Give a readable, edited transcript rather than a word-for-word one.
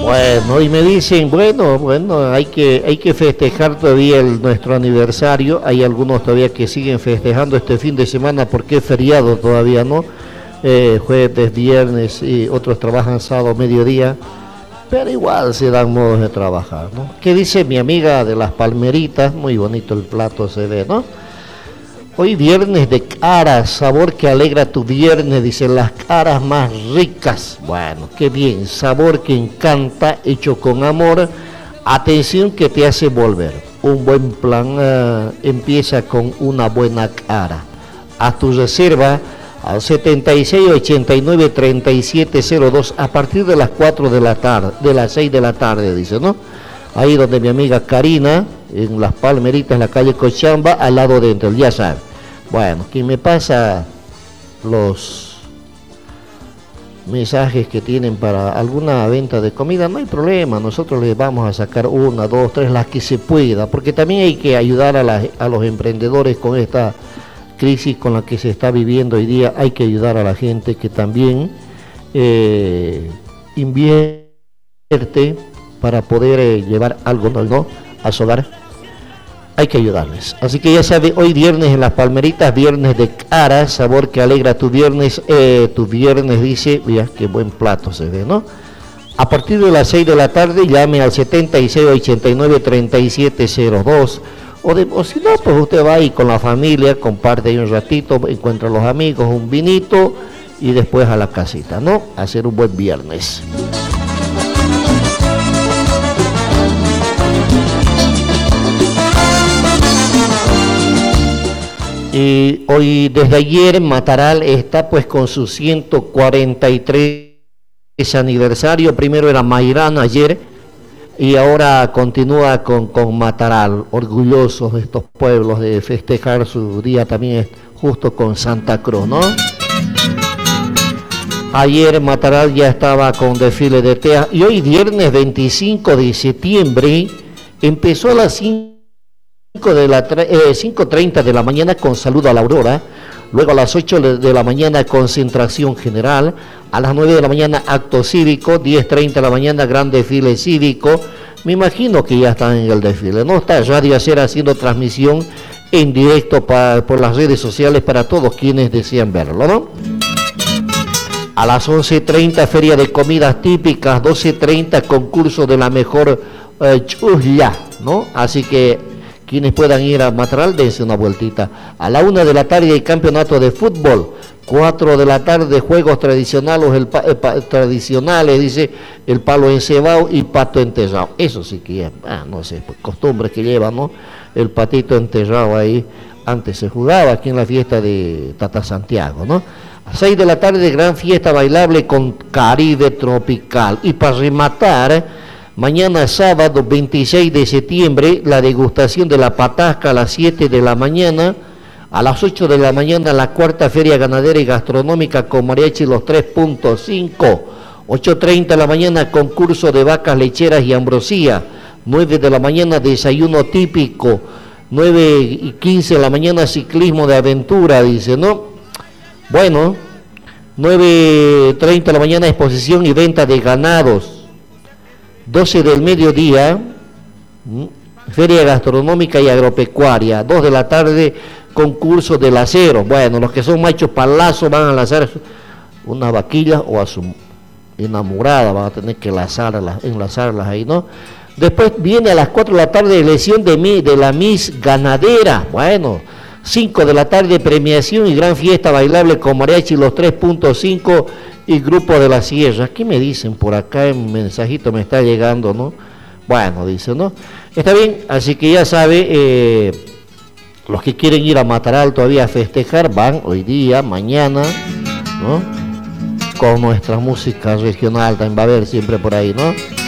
Bueno, y me dicen, bueno, hay que festejar todavía nuestro aniversario. Hay algunos todavía que siguen festejando este fin de semana porque es feriado todavía, ¿no? Jueves, viernes, y otros trabajan sábado, mediodía, pero igual se dan modos de trabajar, ¿no? ¿Qué dice mi amiga de las palmeritas? Muy bonito el plato se ve, ¿no? Hoy viernes de caras, sabor que alegra tu viernes, dicen las caras más ricas. Bueno, qué bien, sabor que encanta, hecho con amor, atención que te hace volver. Un buen plan empieza con una buena cara. Haz tu reserva al 76 89 37 02 a partir de las 4 de la tarde, de las 6 de la tarde, dice, ¿no? Ahí donde mi amiga Karina, en Las Palmeritas, en la calle Cochamba, al lado de Entel, ya saben. Bueno, quien me pasa los mensajes que tienen para alguna venta de comida, no hay problema, nosotros les vamos a sacar una, dos, tres, las que se pueda, porque también hay que ayudar a los emprendedores con esta crisis con la que se está viviendo hoy día. Hay que ayudar a la gente que también invierte para poder llevar algo, ¿no?, a su hogar. Hay que ayudarles. Así que ya sabe, hoy viernes en Las Palmeritas, viernes de cara, sabor que alegra tu viernes dice, mira qué buen plato se ve, ¿no? A partir de las 6 de la tarde llame al 76 89 37 02 o si no, pues usted va ahí con la familia, comparte ahí un ratito, encuentra a los amigos, un vinito y después a la casita, ¿no? Hacer un buen viernes. Y hoy, desde ayer, Mataral está pues con su 143 aniversario. Primero era Mairán ayer y ahora continúa con Mataral. Orgullosos de estos pueblos de festejar su día también justo con Santa Cruz, ¿no? Ayer Mataral ya estaba con desfile de TEA y hoy viernes 25 de septiembre empezó a las 5:30 de la mañana con saludo a la aurora, luego a las 8 de la mañana concentración general, a las 9 de la mañana acto cívico, 10:30 de la mañana gran desfile cívico. Me imagino que ya están en el desfile, ¿no? Está Radio Acera haciendo transmisión en directo por las redes sociales para todos quienes desean verlo, ¿no? A las 11:30 feria de comidas típicas, 12:30 concurso de la mejor chusla, ¿no? Así que quienes puedan ir a Mataral, dense una vueltita. A la 1 de la tarde hay campeonato de fútbol. 4 de la tarde juegos tradicionales, dice, el palo encebado y pato enterrado. Eso sí que es, no sé, pues, costumbres que llevan, ¿no? El patito enterrado ahí. Antes se jugaba aquí en la fiesta de Tata Santiago, ¿no? A 6 de la tarde gran fiesta bailable con Caribe Tropical. Y para rematar, mañana sábado 26 de septiembre, la degustación de la patasca a las 7 de la mañana, a las 8 de la mañana la cuarta feria ganadera y gastronómica con mariachi los 3.5, 8:30 de la mañana concurso de vacas lecheras y ambrosía, 9 de la mañana desayuno típico, 9:15 de la mañana ciclismo de aventura, dice, ¿no? Bueno, 9:30 de la mañana exposición y venta de ganados. 12 del mediodía, feria gastronómica y agropecuaria. 2 de la tarde, concurso del acero. Bueno, los que son machos palazos van a lanzar una vaquilla o a su enamorada, van a tener que enlazarlas ahí, ¿no? Después viene a las 4 de la tarde elección de la Miss Ganadera. Bueno, 5 de la tarde premiación y gran fiesta bailable con mariachi los 3.5 y grupo de la sierra. ¿Qué me dicen por acá? Un mensajito me está llegando, ¿no? Bueno, dice, ¿no? Está bien, así que ya sabe, los que quieren ir a Mataral todavía a festejar, van hoy día, mañana, ¿no? Con nuestra música regional, también va a haber siempre por ahí, ¿no?